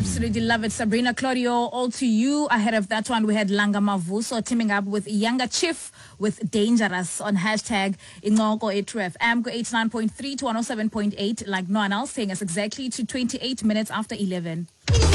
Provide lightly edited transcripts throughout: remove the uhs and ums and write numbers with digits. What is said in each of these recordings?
Absolutely love it. Sabrina Claudio, all to you. Ahead of that one, we had Langa Mavuso teaming up with Younger Chief with Dangerous on hashtag Inoko FM 89.3 to 107.8, like no one else, saying us exactly to 28 minutes after 11.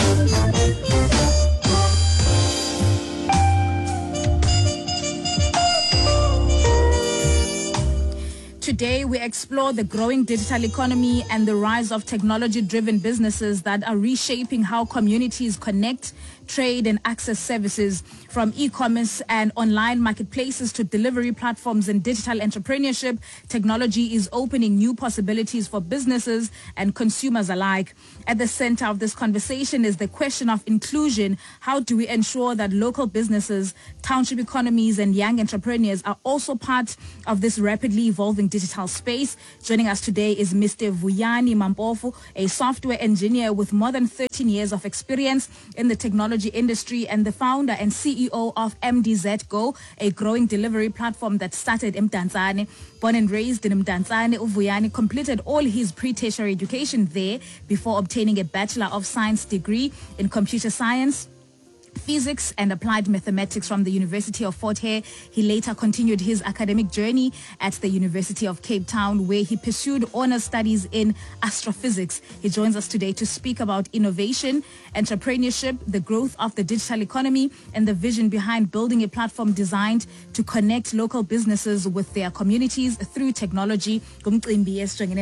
Today, we explore the growing digital economy and the rise of technology-driven businesses that are reshaping how communities connect, trade, and access services. From e-commerce and online marketplaces to delivery platforms and digital entrepreneurship, technology is opening new possibilities for businesses and consumers alike. At the center of this conversation is the question of inclusion. How do we ensure that local businesses, township economies, and young entrepreneurs are also part of this rapidly evolving digital space? Joining us today is Mr. Vuyani Mampofu, a software engineer with more than 13 years of experience in the technology industry and the founder and CEO of MDZ Go, a growing delivery platform that started in Mdantsane. Born and raised in Mdantsane, Vuyani completed all his pre-tertiary education there before obtaining a Bachelor of Science degree in computer science, physics and applied mathematics from the University of Fort Hare. He later continued his academic journey at the University of Cape Town, where he pursued honors studies in astrophysics. He joins us today to speak about innovation, entrepreneurship, the growth of the digital economy, and the vision behind building a platform designed to connect local businesses with their communities through technology. To be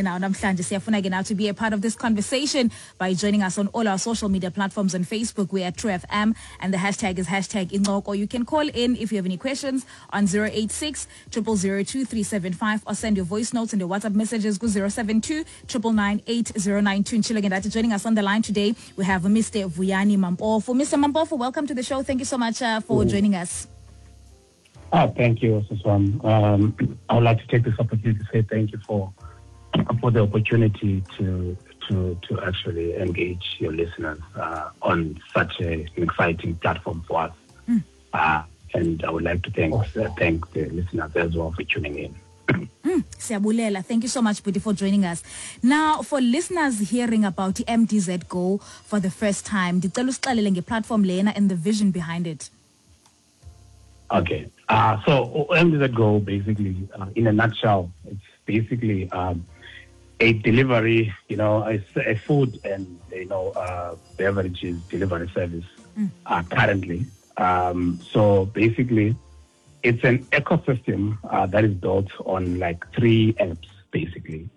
a part of this conversation by joining us on all our social media platforms. On Facebook, we're at True FM, and the hashtag is hashtag Inoko. You can call in if you have any questions on 086 002 375 or send your voice notes and your WhatsApp messages go 072 999 8092. And joining us on the line today, we have Mr. Vuyani Mampofu. Mr. Mampofu, welcome to the show. Thank you so much for joining us. Thank you, Suswan. I would like to take this opportunity to say thank you for the opportunity to actually engage your listeners on such an exciting platform for us. And I would like to thank the listeners as well for tuning in. Siyabulela. Thank you so much, Buddy, for joining us. Now, for listeners hearing about MDZ Go for the first time, dicela usixelele nge-platform lena and the vision behind it. Okay. So MDZ Go, basically, in a nutshell, it's basically a delivery, a food and, beverages delivery service currently. So basically, it's an ecosystem that is built on like 3 apps, basically.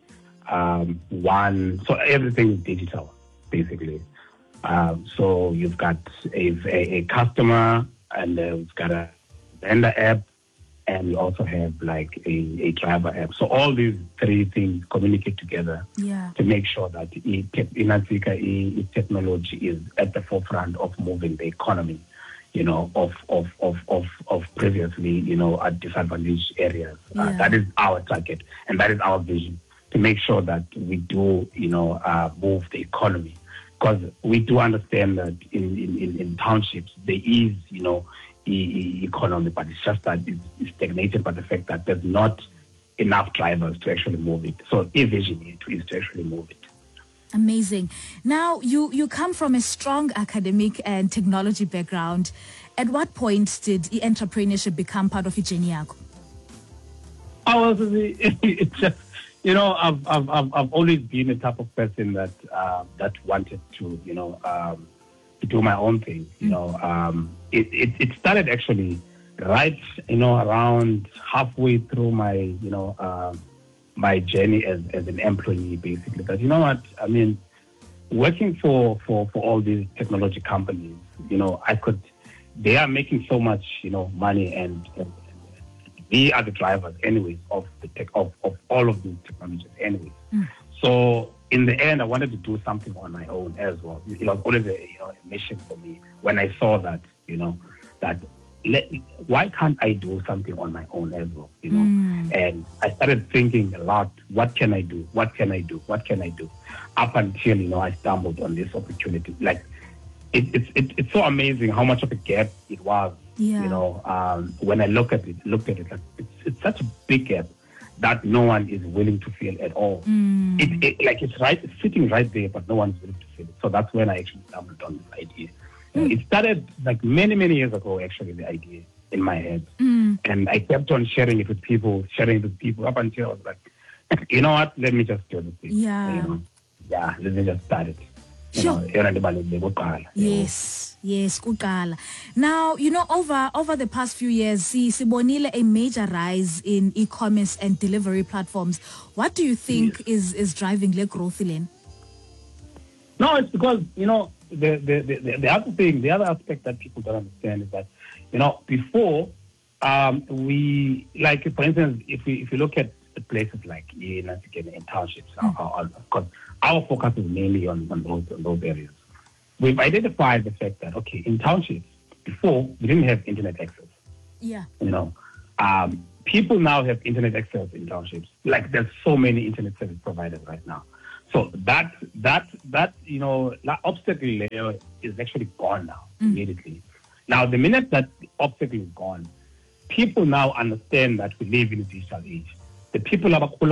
So everything is digital, basically. So you've got a customer, and we've got a vendor app, and we also have like a driver app. So all these 3 things communicate together to make sure that technology is at the forefront of moving the economy, of previously, at disadvantaged areas. That is our target, and that is our vision, to make sure that we do, move the economy. Because we do understand that in townships, there is, economy, but it's just that it's stagnated by the fact that there's not enough drivers to actually move it. So a vision is to actually move it. Amazing. Now, you come from a strong academic and technology background. At what point did entrepreneurship become part of your journey? It's just, I've always been a type of person that wanted to, to do my own thing. It started actually right, around halfway through my, my journey as an employee, basically. But working for all these technology companies, they are making so much, money, and we are the drivers, anyways, of all of these technologies, anyways. So in the end, I wanted to do something on my own as well. It was always a mission for me when I saw that, why can't I do something on my own as well, And I started thinking a lot, what can I do? What can I do? What can I do? Up until, I stumbled on this opportunity. Like, it's so amazing how much of a gap it was, when I looked at it, like, it's such a big gap that no one is willing to feel at all. It's sitting right there, but no one's willing to feel it. So that's when I actually stumbled on this idea. It started like many, many years ago, actually, the idea in my head. And I kept on sharing it with people, up until I was like, you know what, let me just do this thing. Let me just start it. Sure. Yes, kukala. Now, over the past few years, sibonile a major rise in e-commerce and delivery platforms. What do you think is driving the growth, Elaine? No, it's because, the other thing, the other aspect that people don't understand is that, before, for instance, if you look at places like in townships, because our focus is mainly on those areas. We've identified the fact that, okay, in townships, before, we didn't have internet access. Yeah. People now have internet access in townships. Like, there's so many internet service providers right now. So that obstacle layer is actually gone now, immediately. Now, the minute that obstacle is gone, people now understand that we live in a digital age. The people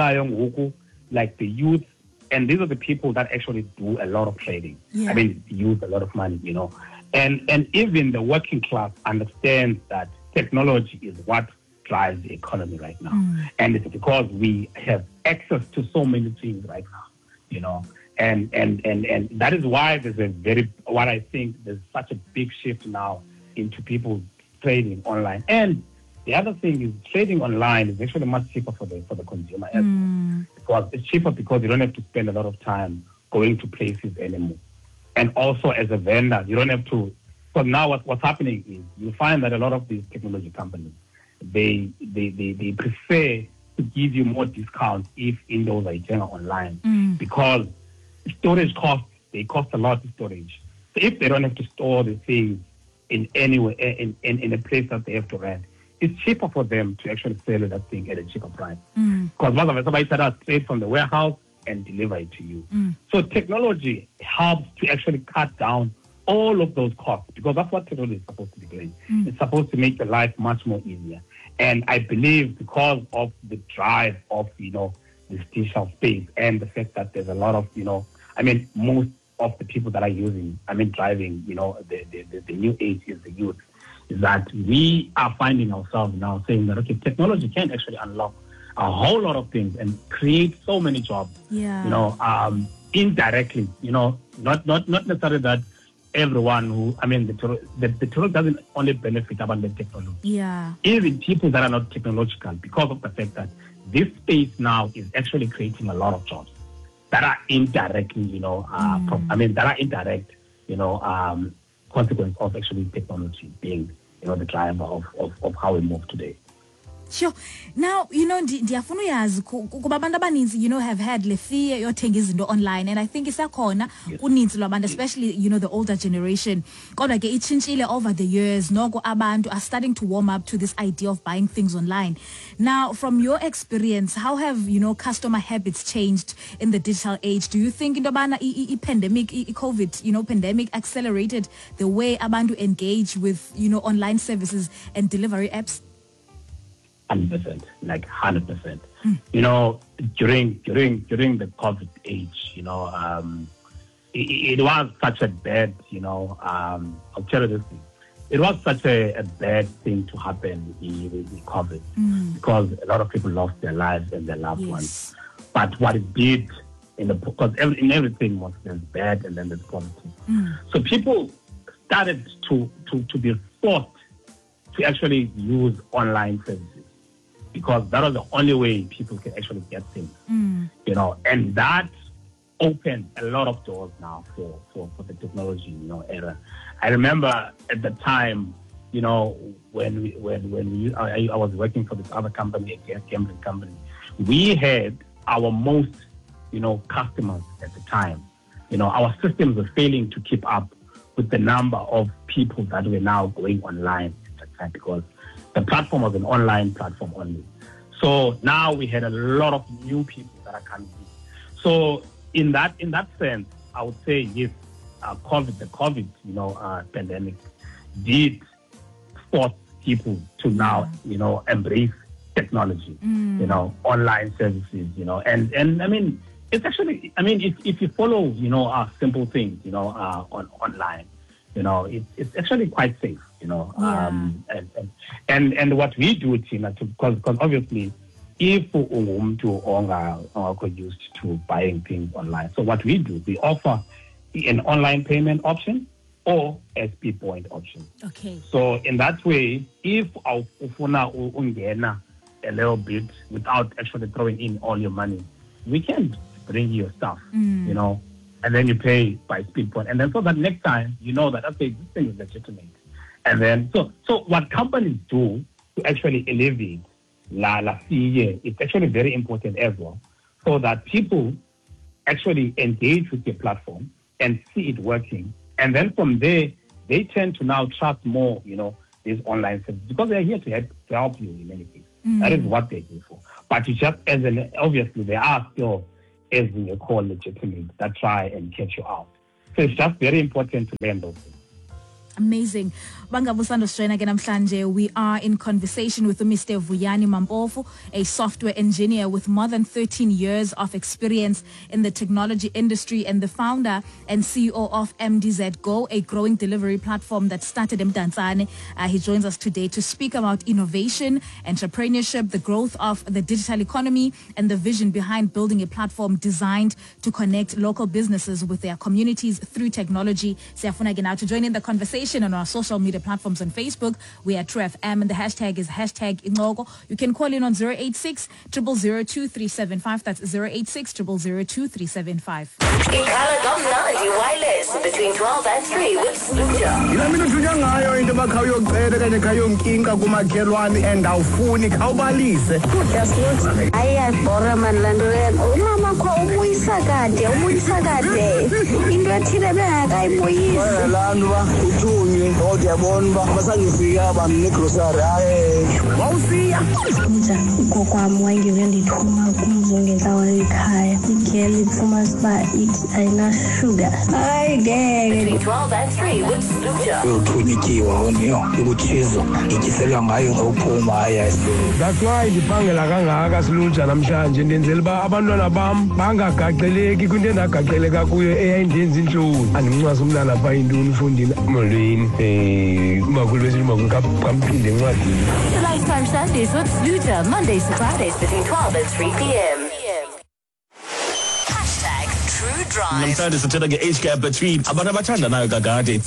like the youth, and these are the people that actually do a lot of trading. Yeah. I mean, use a lot of money, And even the working class understands that technology is what drives the economy right now. And it's because we have access to so many things right now, And that is why I think there's such a big shift now into people trading online. And the other thing is trading online is actually much cheaper for the consumer as well. Because it's cheaper because you don't have to spend a lot of time going to places anymore. And also as a vendor, you don't have to. So now what's happening is you find that a lot of these technology companies, they prefer to give you more discounts if those are online because storage costs, they cost a lot of storage. So if they don't have to store the things in a place that they have to rent, it's cheaper for them to actually sell that thing at a cheaper price. Because most of somebody set out straight from the warehouse and deliver it to you. So technology helps to actually cut down all of those costs, because that's what technology is supposed to be doing. It's supposed to make your life much more easier. And I believe because of the drive of, this digital space and the fact that there's a lot of, most of the people that are driving, the new age is the youth, is that we are finding ourselves now saying that, okay, technology can actually unlock a whole lot of things and create so many jobs, indirectly, not necessarily that everyone the tool doesn't only benefit about the technology. Yeah. Even people that are not technological, because of the fact that this space now is actually creating a lot of jobs that are indirectly, that are indirect, consequence of actually technology being, the driver of how we move today. Sure. Now, ndiyafuna uyazi kuba abantu abaninzi, have had le fear yothenga izinto online, and I think isakhona kuninzi lwabantu, especially, the older generation. Kodwa ke itshintshile over the years. Noko abantu are starting to warm up to this idea of buying things online. Now, from your experience, how have, customer habits changed in the digital age? Do you think into yobana pandemic, COVID, pandemic accelerated the way abantu engage with, online services and delivery apps? 100%, like 100%. During the COVID age, it was such a bad, I'll tell you this thing. It was such a bad thing to happen with COVID because a lot of people lost their lives and their loved ones. But what it did, because in everything there's bad and then there's positive. So people started to be forced to actually use online services, because that was the only way people can actually get things, and that opened a lot of doors now for the technology, era. I remember at the time, when I was working for this other company, a gambling company, we had our most, customers at the time. Our systems were failing to keep up with the number of people that were now going online at that time, because the platform was an online platform only. So now we had a lot of new people that are coming in. So in that sense, I would say yes, the COVID pandemic did force people to now, embrace technology, you know, online services, you know, and I mean, it's actually, I mean, if you follow, you know, simple things, you know, online, you know, it's actually quite safe, you know, and what we do, Tina, because obviously, if ungakho used to buying things online, so what we do, we offer an online payment option or SP point option. Okay. So in that way, if ufuna ungena a little bit without actually throwing in all your money, we can bring you your stuff, you know, and then you pay by speed point. And then so that next time, you know that, okay, this thing is legitimate. And then, so what companies do to actually elevate it's actually very important as well, so that people actually engage with your platform and see it working. And then from there, they tend to now trust more, you know, these online services, because they're here to help you in many cases. That is what they're here for. But you just, obviously, there are still, as you call, legitimate that try and catch you out. So it's just very important to learn those things. Amazing. Bangabusando Strena namhlanje, we are in conversation with Mr. Vuyani Mampofu, a software engineer with more than 13 years of experience in the technology industry and the founder and CEO of MDZ Go, a growing delivery platform that started in Mdantsane. He joins us today to speak about innovation, entrepreneurship, the growth of the digital economy, and the vision behind building a platform designed to connect local businesses with their communities through technology. Siyafuna again now to join in the conversation on our social media platforms on Facebook. We are True FM and the hashtag is #Ingogo. You can call in on 086 000 2375. That's 086 000 2375. Ikhala kamnandi wireless between 12 and 3 with Sluja. Yila mina uthunya ngayo into bakhayokucela kanye khayonkinka kumakhelwane and awufuni khawubalise. Just not ayabhora man lando umama kho ubuyisa kade into ethile bengakayibuyisi. Landu ba uthunywe odiyabona ba basangifika bamnegrocery wawusiya ngokwami wangive ndithuma kumzungeza wayikhaya igeli iphuma siba ayina-sugar ayideke. Between 12 and 3 with Sluja. uthunyikiwe oniyo ukuthizo ngityiselwa ngayo ngawuphuma that's why ndiphangela kangaka Sluja namhlanje ndenzela uba abantwana bam bangagaxeleki kwinto endagaxeleka kuyo eyayindenza intloni. Andimncwasa umntana pha yintoni ufundile molweni umakhulu wesilumakhulu kamphinde encwadini. Lifetime Sundays with Sluja. Mondays to Fridays between 12 and 3 p.m. True Drive. Namhlanje sithetha nge-age gap between abantu abathandanayo kakade.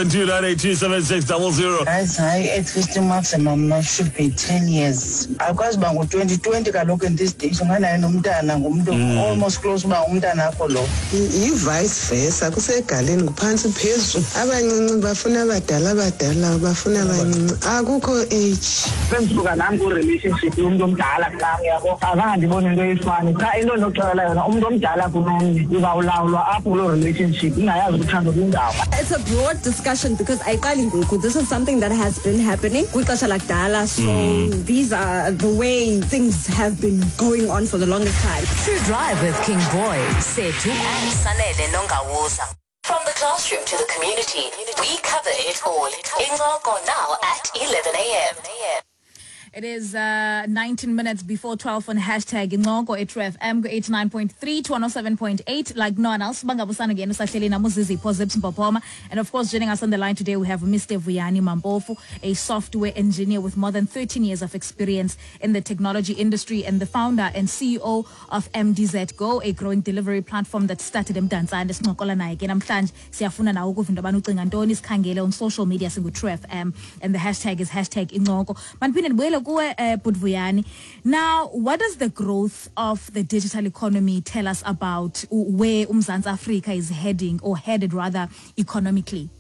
072982600. Hayi at least maximum should be 10 years. Akwazi uba ngo-2020 kaloku in this days unganayo nomntana ngumntu almost close uba umntana akho lo. I-vice versa kusegaleni kuphantsi phezulu. Abancinci bafuna abadala bafuna abancinci. Akukho age. Sendisuka nami ku-relationship yomuntu omdala kulami yabo azange ndibone into eyifani. Cha into endinokuxelela yona umuntu omdala kunomnye uzawulawulwa apho kuloo relationship ingayazi ukuthanda kwindawo. It's a broad discussion because this is something that has been happening kwixesha lakudala, so these are the way things have been going on for the longest time. True Drive with King Boy, Setu and Sanele Nongawusa. From the classroom to the community, we cover it all. Ingogo now at 11 a.m. It is 19 minutes before 12 on #Ingogo True FM 89.3 to 107.8. Like no one else, Bangabusana again, Sahleli Namuzizi Posips Mpopoma. And of course, joining us on the line today, we have Mr. Vuyani Mampofu, a software engineer with more than 13 years of experience in the technology industry and the founder and CEO of MDZ Go, a growing delivery platform that started in Mdantsane. Singokola naye ke namhlanje siyafuna nawo ukuvunda abantu ucinga ntoni sikhangele on social media singu True FM and the hashtag is #Ingogo. Manphinde ndibuyele kuwe Vuyani. Now, what does the growth of the digital economy tell us about where Mzansi Afrika is heading, or headed rather, economically?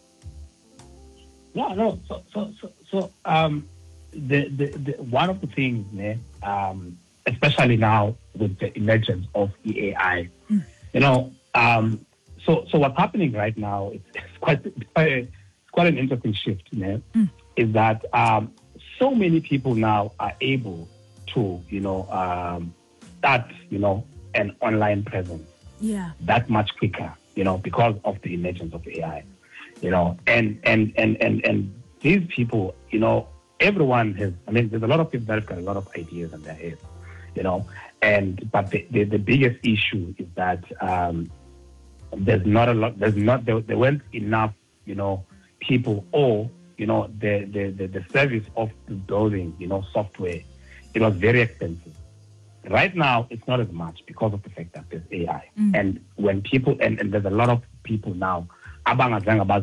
Yeah, no. So the one of the things, especially now with the emergence of the AI, you know, so what's happening right now? It's quite an interesting shift. Is that so many people now are able to, start, an online presence. Yeah. That much quicker, because of the emergence of AI, and these people, everyone has, there's a lot of people that have got a lot of ideas in their heads, but the biggest issue is that there weren't enough, people, or, the service of building, software. It was very expensive. Right now, it's not as much because of the fact that there's AI. And when people, and there's a lot of people now, because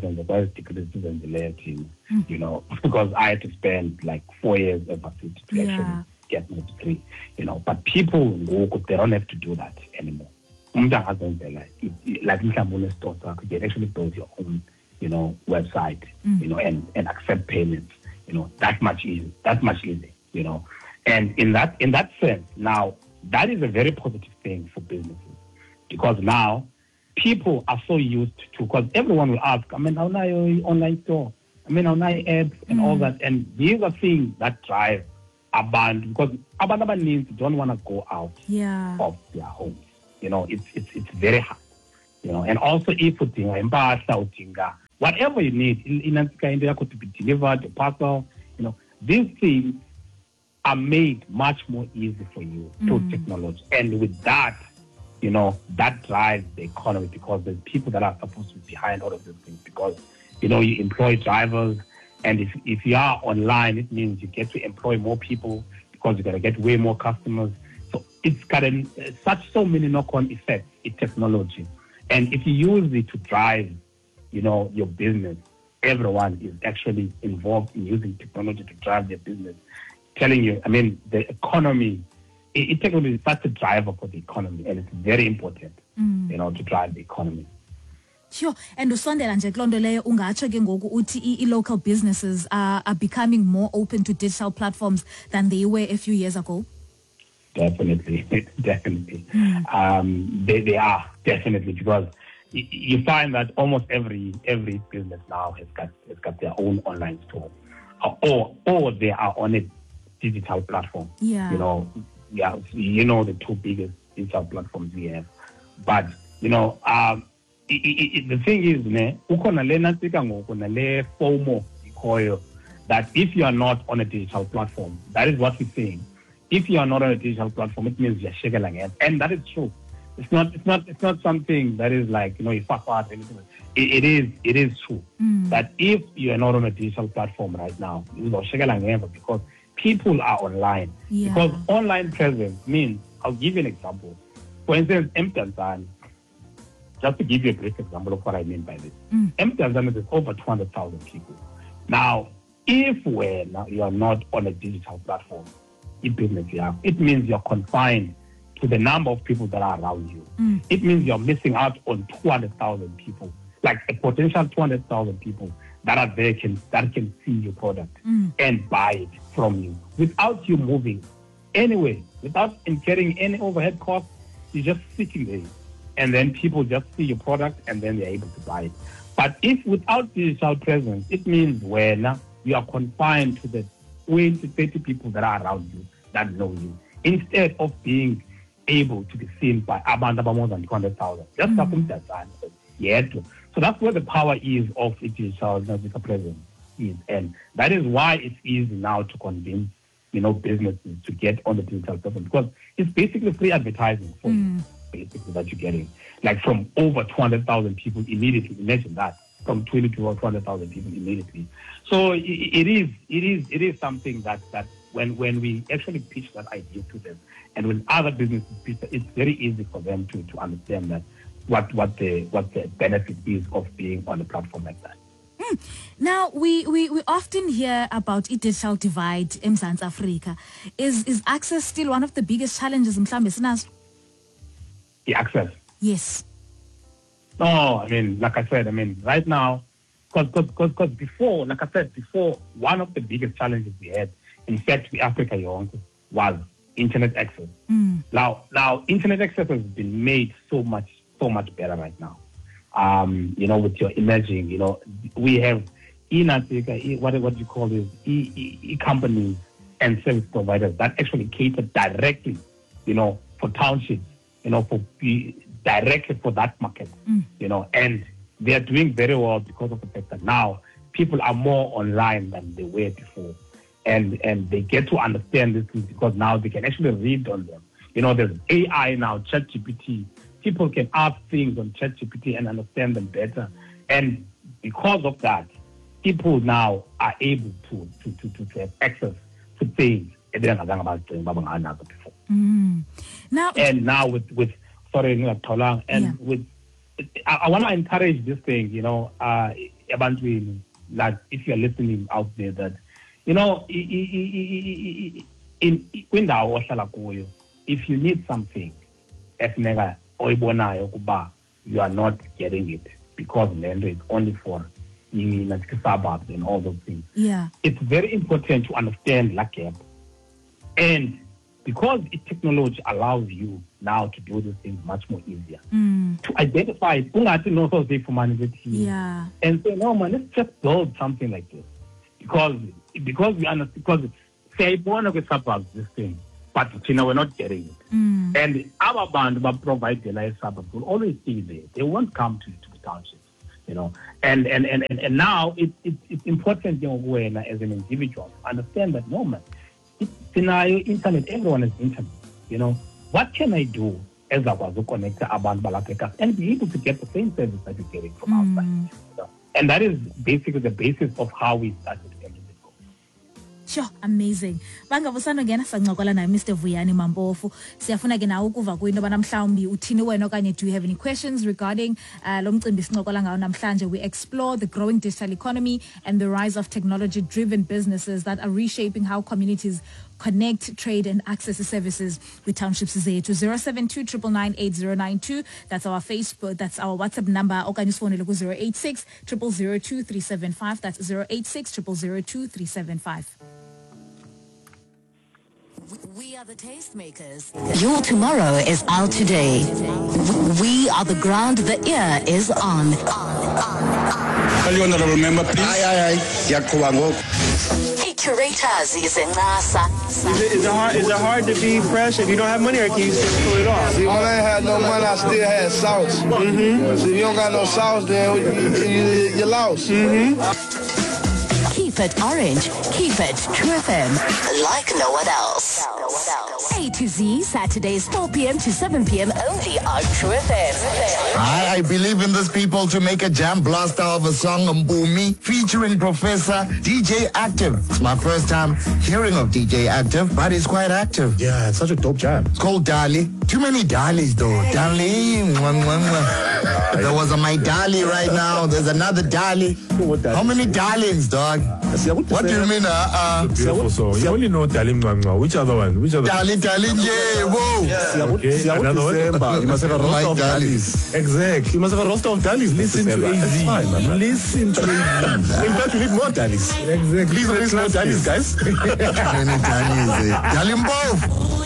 I had to spend like 4 years overseas to actually get my degree, But people, they don't have to do that anymore. Like you can actually build your own, website, and accept payments, that much easy, And in that sense, now that is a very positive thing for businesses, because now people are so used to, because everyone will ask, how now online store, how now apps and all that, and these are things that drive abantu, because abantu don't want to go out of their homes. It's very hard. And also if whatever you need, to be delivered, a parcel, these things are made much more easy for you through technology. And with that, that drives the economy, because there's people that are supposed to be behind all of these things, because, you employ drivers, and if you are online, it means you get to employ more people, because you're going to get way more customers. So it's got so many knock-on effects in technology. And if you use it to drive, your business, everyone is actually involved in using technology to drive their business. Telling you, the economy, technology is such a driver for the economy, and it's very important, to drive the economy. Sure. And usondela nje kulonto leyo ungatsho ke ngoku uthi local businesses are becoming more open to digital platforms than they were a few years ago. Definitely. They are definitely, because you find that almost every business now has got their own online store, or they are on a digital platform. The two biggest digital platforms we have. But the thing is, FOMO, that if you are not on a digital platform, that is what we're saying. If you are not on a digital platform, it means you're shaking, and that is true. It's not something that is like, you fuck out anything. It is true that if you are not on a digital platform right now, you're shaking, because people are online. Because online presence means, I'll give you an example. For instance, Tanzania, just to give you a brief example of what I mean by this. Tanzania is over 200,000 people. Now, if you are not on a digital platform, it means you're confined to the number of people that are around you. It means you're missing out on 200,000 people, like a potential 200,000 people that are there that can see your product and buy it from you without you moving anyway, without incurring any overhead costs. You're just sitting there, and then people just see your product and then they're able to buy it. But if without digital presence, it means when you are confined to the 20, 30 people that are around you that know you, instead of being able to be seen by more than 200,000. Just so that's where the power is of digital presence is, and that is why it's easy now to convince businesses to get on the digital platform, because it's basically free advertising for you, basically, that you're getting, like from over 200,000 people immediately. Imagine that, from 20 to 200,000 people immediately. So it is something that when we actually pitch that idea to them, and when other businesses pitch, it's very easy for them to understand that what the benefit is of being on a platform like that. Now, we often hear about a digital divide in South Africa. Is access still one of the biggest challenges in Mhlambe? The access? Yes. No, like I said, right now, because before, like I said before, one of the biggest challenges we had, in fact, in Africa was internet access. Now, internet access has been made so much better right now. With your emerging, we have in Africa, what do you call this, e-companies and service providers that actually cater directly, for townships, directly for that market, and they are doing very well because of the fact that now people are more online than they were before. and they get to understand this thing because now they can actually read on them. You know, there's AI now, ChatGPT. People can ask things on ChatGPT and understand them better. And because of that, people now are able to have access to things they didn't know before. Now with I want to encourage this thing, you know, like if you're listening out there, that, you know, if you need something, you are not getting it because land is only for suburbs and all those things. Yeah. It's very important to understand that gap. And because technology allows you now to do these things much more easier, to identify, yeah, and say, no man, let's just build something like this. Because we understand, because say born of suburbs, this thing, but we're not getting it. And our band will provide the life suburbs will always be there. They won't come to the townships, you know. And now it's important, you know, when as an individual understand that no man, it's in our internet, everyone has internet, you know. What can I do as I was to connect to Aban Balakeka and be able to get the same service that you're getting from outside? So, and that is basically the basis of how we started. Sure, amazing. Bangavusana ngena sancokola na Mr. Vuyani Mampofu. Siyafuna ke nawe ukuva kwinto bana mhlawumbi uthini wena okanye do you have any questions regarding lo mcimbi sincokola ngawo namhlanje? We explore the growing digital economy and the rise of technology driven businesses that are reshaping how communities connect, trade and access services with townships zethu. 072-999-8092. That's our Facebook, that's our WhatsApp number. Okanye sifone ku 086-002-375. That's 086-002-375. We are the tastemakers. Your tomorrow is our today. We are the ground the ear is on. Remember, please. Hey, curators is in NASA. Is it hard to be fresh if you don't have money, or can you still pull it off? See, when I ain't had no money, I still had sauce. So if you don't got no sauce, then you're lost. Keep it orange. Keep it True FM. Like no one else. A to Z, Saturdays 4 p.m. to 7 p.m. only on True FM. I believe in these people to make a jam blaster of a song, Mbumi, featuring Professor DJ Active. It's my first time hearing of DJ Active, but he's quite active. Yeah, it's such a dope jam. It's called Dali. Too many Dalis though. Dali. There was a my Dali right now. There's another Dali. How many darlings, dog? What do you mean? Beautiful song. You only know Dalim Mwangwa. Which other one? Dali, yeah, whoa. Okay, another one. You must have a roster of Dalis. Exactly. You must have a roster of Dalis. Listen to AZ. Listen to AZ. In fact, we need more Dalis. Exactly. Please release more Dalis, guys. Many Dalis. Dalim both.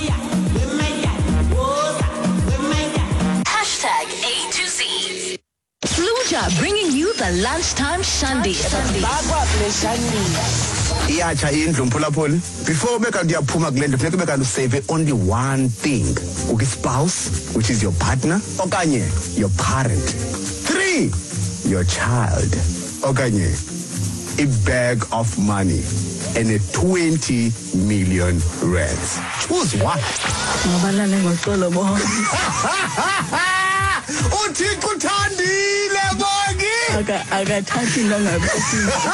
Hashtag A to Z. Fluja bringing you the lunchtime Shandi. Iyacha indlu mphulaphuli. Before beka ndiyaphuma kule ndlu funeka beka save only one thing. Uki spouse, which is your partner, okanye your parent. 3, your child. Okanye a bag of money and a 20 million rands. Choose one. uThixo uthandile bonke akathathi longaphezulu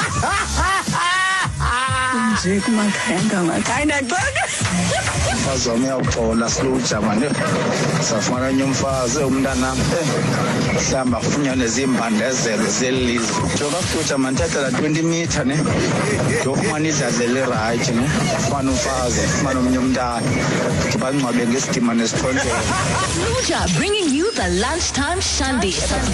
nje kumakhaya ngamakhaya Bazome uyaphola Fluja manje safuna nyumfazi umntanami hlamba kufunyane nezimbandezelo zelizwe joka Fluja manthatha la 20 meter ne yokufumana idladle right ne ufana umfazi ufana umntana bangcwabe ngesidima nesithondela Fluja bringing you the lunchtime Shandi.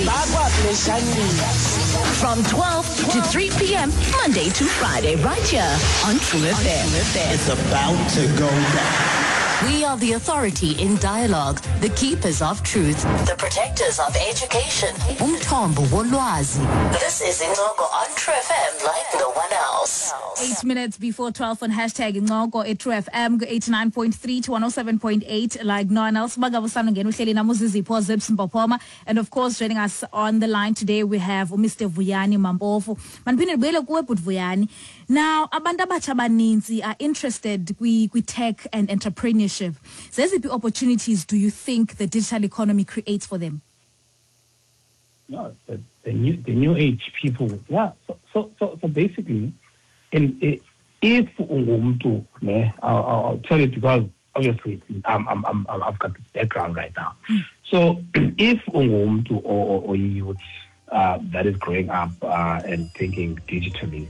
From 12 to 3 p.m. Monday to Friday right here on True FM. It's about to go down. We are the authority in dialogue, the keepers of truth, the protectors of education. Umthombo wolwazi. This is Ingogo on True FM like no one else. 8 minutes before 12 on hashtag Ngoko True FM 89.3 to 107.8 like no one else. And of course, joining us on the line today we have Mr. Vuyani Mampofu. Vuyani. Now, abantu abatsha abaninzi are interested with tech and entrepreneurship. Zeziphi opportunities do you think the digital economy creates for them? No, the new age people. Yeah. So basically, if I'll tell you because obviously I've got this background right now. So if or youth that is growing up and thinking digitally,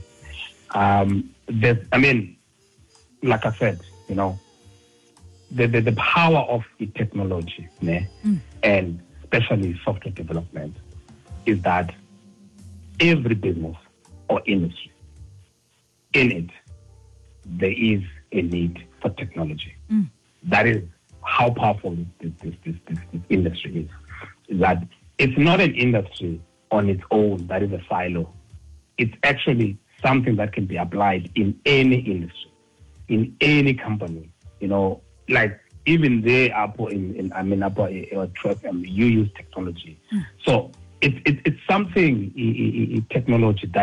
like I said, the power of the technology, and especially software development, is that every business or industry, in it, there is a need for technology. That is how powerful this industry is. That it's not an industry on its own that is a silo. It's actually something that can be applied in any industry, in any company. Like even there, you use technology. So it's something, technology that